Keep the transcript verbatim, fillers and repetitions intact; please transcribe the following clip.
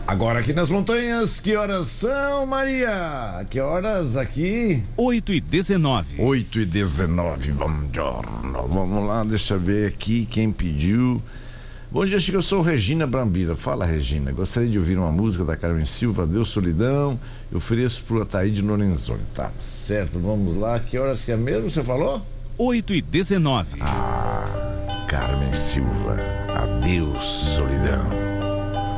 Agora aqui nas montanhas, que horas são, Maria? Que horas aqui? oito e dezenove. oito e dezenove, buongiorno. Vamos lá, deixa eu ver aqui quem pediu. Bom dia, Chico, eu sou Regina Brambila. Fala, Regina, gostaria de ouvir uma música da Carmen Silva, Deus Solidão. Eu ofereço pro Ataíde Lorenzoni. Tá certo, vamos lá. Que horas que é mesmo, você falou? oito e dezenove. Ah, Carmen Silva, Adeus Solidão.